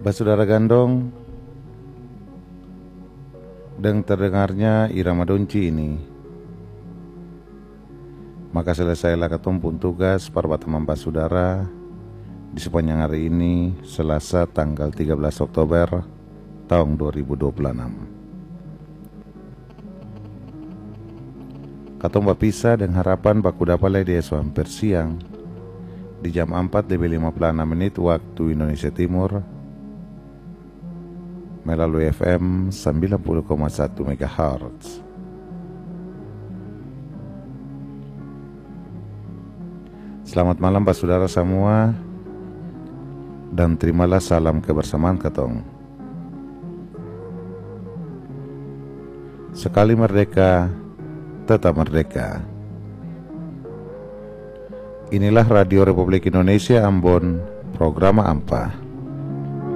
Basudara gandong, dan terdengarnya irama donci ini, maka selesailah ketumpun tugas para teman basudara di sepanjang hari ini, Selasa tanggal 13 Oktober tahun 2026. Katong bapisa dengan harapan baku dapat di esok hampir siang di jam 4:56 waktu Indonesia Timur melalui FM 90,1 MHz. Selamat malam Pak Saudara semua, dan terimalah salam kebersamaan katong. Sekali merdeka, tetap merdeka. Inilah Radio Republik Indonesia Ambon, program AMPA.